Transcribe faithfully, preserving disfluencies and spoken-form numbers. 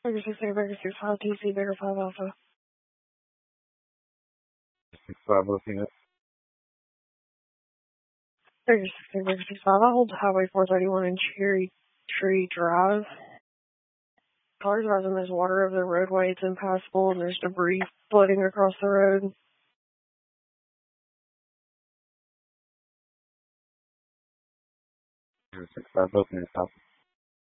Baker six, Baker six, five, T C, Baker five Alpha. six five looking at. Baker six, Baker six, five. I hold Highway four thirty-one in Cherry Tree Drive. Cars rising, there's water over the roadway. It's impassable, and there's debris floating across the road. six five looking at.